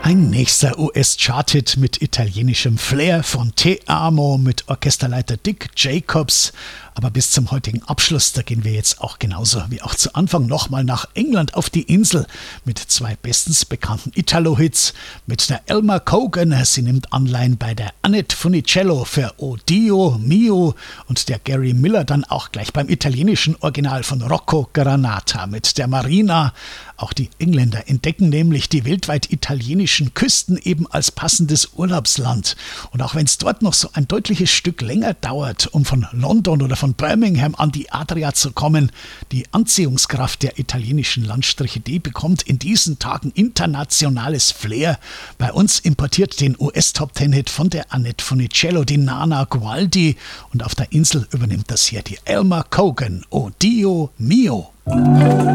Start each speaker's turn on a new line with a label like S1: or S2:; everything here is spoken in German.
S1: Ein nächster US-Chart-Hit mit italienischem Flair von Te Amo mit Orchesterleiter Dick Jacobs. Aber bis zum heutigen Abschluss, da gehen wir jetzt auch genauso wie auch zu Anfang nochmal nach England auf die Insel mit zwei bestens bekannten Italo-Hits. Mit der Elma Cogan, sie nimmt Anleihen bei der Annette Funicello für O Dio Mio und der Gary Miller dann auch gleich beim italienischen Original von Rocco Granata mit der Marina. Auch die Engländer entdecken nämlich die weltweit italienischen Küsten eben als passendes Urlaubsland. Und auch wenn es dort noch so ein deutliches Stück länger dauert, um von London oder von Birmingham an die Adria zu kommen, die Anziehungskraft der italienischen Landstriche, die bekommt in diesen Tagen internationales Flair. Bei uns importiert den US-Top-10-Hit von der Annette Funicello die Nana Gualdi und auf der Insel übernimmt das hier die Elma Cogan, O Dio Mio.